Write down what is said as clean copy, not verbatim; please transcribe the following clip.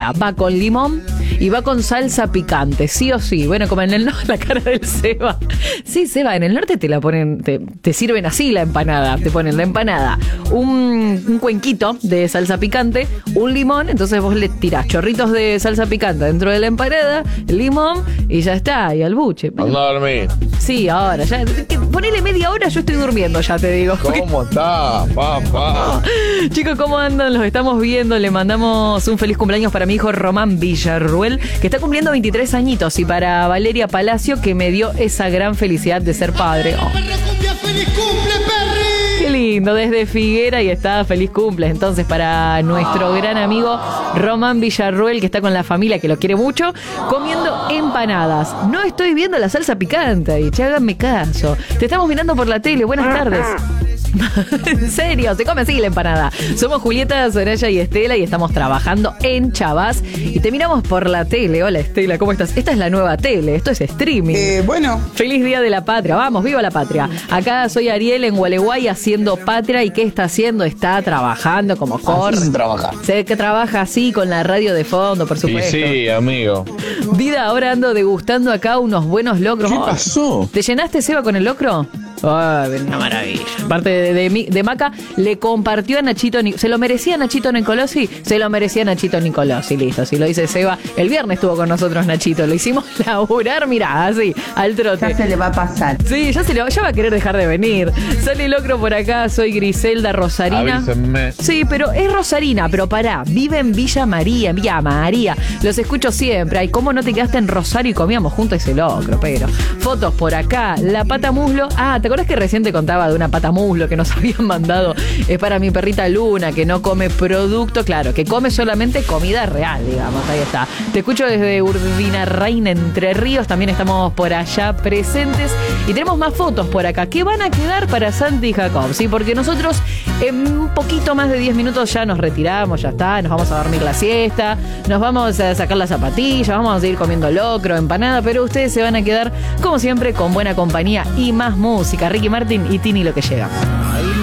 mira, va con limón y va con salsa picante, sí o sí. Bueno, como en el norte, la cara del Seba. Sí, Seba, en el norte te la ponen, te sirven así la empanada. Te ponen la empanada, un cuenquito de salsa picante, un limón, entonces vos le tirás chorritos de salsa picante dentro de la empanada, el limón y ya está, y al buche. Anda a dormir. Sí, ahora, ya, ponele media hora, yo estoy durmiendo, ya te digo. ¿Cómo está, papá? Chicos, ¿cómo andan? Los estamos viendo. Le mandamos un feliz cumpleaños para mi hijo Román Villarruel, que está cumpliendo 23 añitos, y para Valeria Palacio, que me dio esa gran felicidad de ser padre. Oh. ¡Feliz cumple, Perry! Qué lindo, desde Figuera, y está feliz cumple. Entonces, para nuestro gran amigo Román Villarruel, que está con la familia, que lo quiere mucho, comiendo empanadas. No estoy viendo la salsa picante, y che, háganme caso. Te estamos mirando por la tele. Buenas tardes. En serio, se come así la empanada. Somos Julieta, Soraya y Estela, y estamos trabajando en Chavás y te miramos por la tele. Hola Estela, ¿cómo estás? Esta es la nueva tele, esto es streaming. Bueno. Feliz Día de la Patria, vamos, viva la patria. Acá soy Ariel en Gualeguay haciendo patria. ¿Y qué está haciendo? Está trabajando como corre. Así se trabaja. Sé que trabaja así con la radio de fondo, por supuesto. Sí, amigo. Vida, ahora ando degustando acá unos buenos locros. ¿Qué pasó? ¿Te llenaste, Seba, con el locro? Ay, una maravilla. Parte de Maca le compartió a Nachito. ¿Se lo merecía Nachito Nicolosi? Se lo merecía Nachito Nicolosi, listo. Si lo dice Seba, el viernes estuvo con nosotros Nachito. Lo hicimos laburar, mirá, así, al trote. Ya se le va a pasar. Sí, ya va a querer dejar de venir. Sale locro por acá, soy Griselda Rosarina. Avísenme. Sí, pero es Rosarina, pero pará, vive en Villa María, en Villa María. Los escucho siempre. Ay, ¿cómo no te quedaste en Rosario y comíamos juntos ese locro? Pero fotos por acá, la pata muslo. Ah, ¿te acordás que recién te contaba de una pata muslo que nos habían mandado? Es para mi perrita Luna, que no come producto, claro, que come solamente comida real, digamos. Ahí está. Te escucho desde Urbinarrain, Entre Ríos. También estamos por allá presentes. Y tenemos más fotos por acá que van a quedar para Santi y Jacob, ¿sí? Porque nosotros en un poquito más de 10 minutos ya nos retiramos, ya está. Nos vamos a dormir la siesta, nos vamos a sacar las zapatillas, vamos a ir comiendo locro, empanada, pero ustedes se van a quedar, como siempre, con buena compañía y más música. Ricky Martin y Tini, lo que llega.